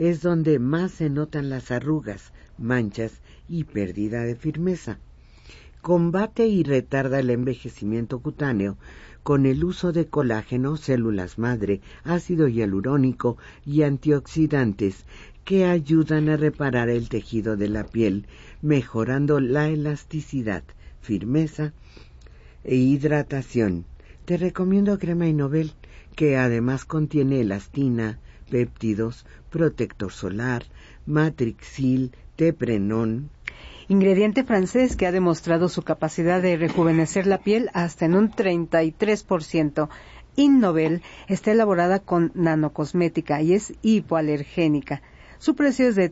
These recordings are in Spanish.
es donde más se notan las arrugas, manchas y pérdida de firmeza. Combate y retarda el envejecimiento cutáneo con el uso de colágeno, células madre, ácido hialurónico y antioxidantes que ayudan a reparar el tejido de la piel, mejorando la elasticidad, firmeza e hidratación. Te recomiendo Crema Innovel, que además contiene elastina, péptidos, protector solar, matrixil, teprenón. Ingrediente francés que ha demostrado su capacidad de rejuvenecer la piel hasta en un 33%. Innovel está elaborada con nanocosmética y es hipoalergénica. Su precio es de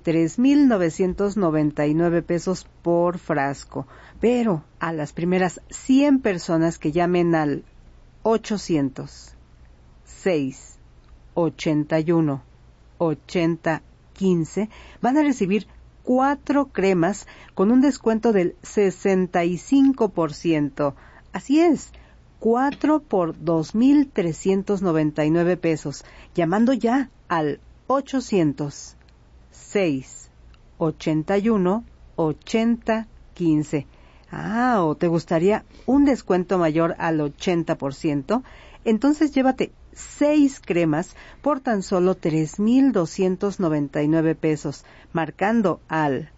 3,999 pesos por frasco. Pero a las primeras 100 personas que llamen al 800-681-8015 van a recibir 4 cremas con un descuento del 65%. Así es, 4 por 2,399 pesos. Llamando ya al 800-681-8015. ¿O te gustaría un descuento mayor al 80%? Entonces llévate 6 cremas por tan solo 3,299 pesos, marcando al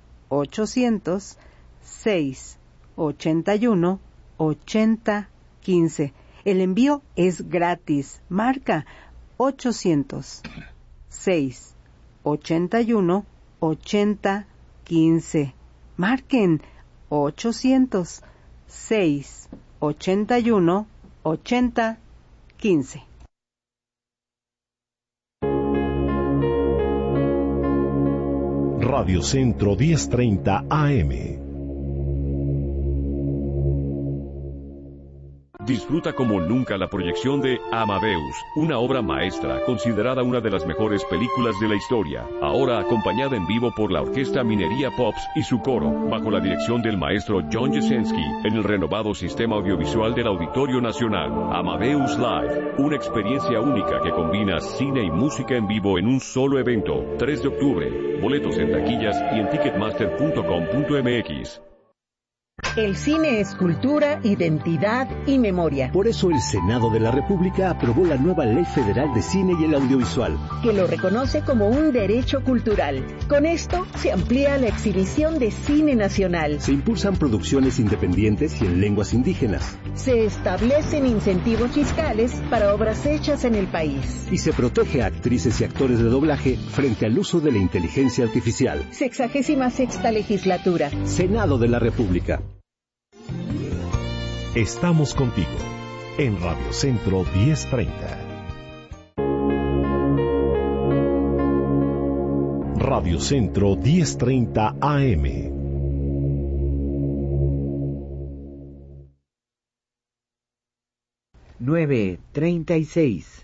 800-681-8015. El envío es gratis. Marca 800-681-8015. Marquen 800-681-8015. Radio Centro 1030 AM. Disfruta como nunca la proyección de Amadeus, una obra maestra considerada una de las mejores películas de la historia, ahora acompañada en vivo por la Orquesta Minería Pops y su coro, bajo la dirección del maestro John Jasenski, en el renovado sistema audiovisual del Auditorio Nacional. Amadeus Live, una experiencia única que combina cine y música en vivo en un solo evento. 3 de octubre, boletos en taquillas y en ticketmaster.com.mx. El cine es cultura, identidad y memoria. Por eso el Senado de la República aprobó la nueva Ley Federal de Cine y el Audiovisual, que lo reconoce como un derecho cultural. Con esto se amplía la exhibición de cine nacional. Se impulsan producciones independientes y en lenguas indígenas. Se establecen incentivos fiscales para obras hechas en el país. Y se protege a actrices y actores de doblaje frente al uso de la inteligencia artificial. 66ª legislatura. Senado de la República. Estamos contigo en Radio Centro 1030. Radio Centro 1030 AM. 9:36.